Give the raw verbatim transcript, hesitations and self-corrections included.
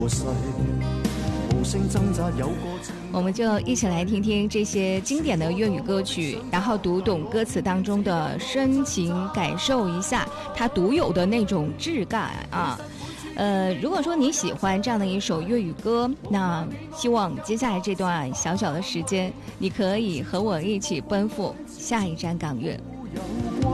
我们就一起来听听这些经典的粤语歌曲，然后读懂歌词当中的深情，感受一下它独有的那种质感啊。呃，如果说你喜欢这样的一首粤语歌，那希望接下来这段小小的时间，你可以和我一起奔赴下一站港乐。